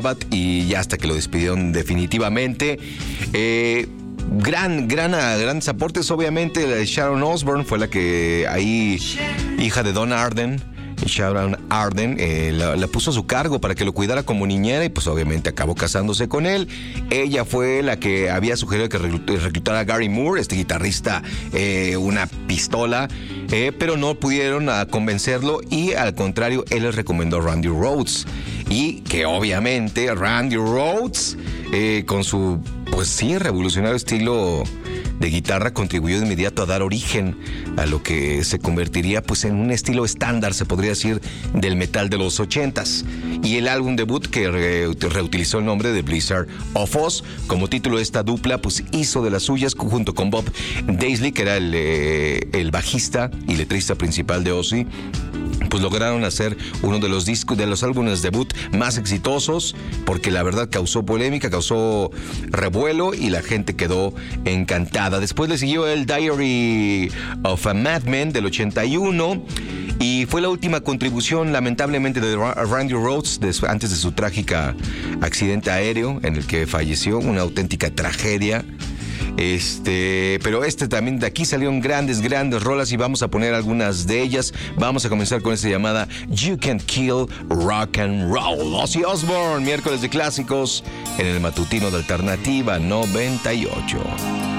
y ya hasta que lo despidieron definitivamente. Grandes aportes, obviamente. La de Sharon Osbourne fue la que ahí, hija de Don Arden. Sharon Arden la puso a su cargo para que lo cuidara como niñera y pues obviamente acabó casándose con él. Ella fue la que había sugerido que reclutara a Gary Moore, este guitarrista, una pistola, pero no pudieron convencerlo y al contrario, él les recomendó a Randy Rhoads. Y que obviamente Randy Rhoads, con su, pues sí, revolucionario estilo de guitarra, contribuyó de inmediato a dar origen a lo que se convertiría pues en un estilo estándar, se podría decir, del metal de los 80s. Y el álbum debut, que reutilizó el nombre de Blizzard of Oz como título de esta dupla, pues hizo de las suyas junto con Bob Daisley, que era el bajista y letrista principal de Ozzy. Pues lograron hacer uno de los discos, de los álbumes debut más exitosos, porque la verdad causó polémica, causó revuelo y la gente quedó encantada. Después le siguió el Diary of a Madman del 81 y fue la última contribución, lamentablemente, de Randy Rhoads antes de su trágica accidente aéreo en el que falleció, una auténtica tragedia. Pero también de aquí salieron grandes rolas y vamos a poner algunas de ellas. Vamos a comenzar con esta llamada You Can't Kill Rock and Roll. Ozzy Osbourne, miércoles de clásicos en el matutino de Alternativa 98.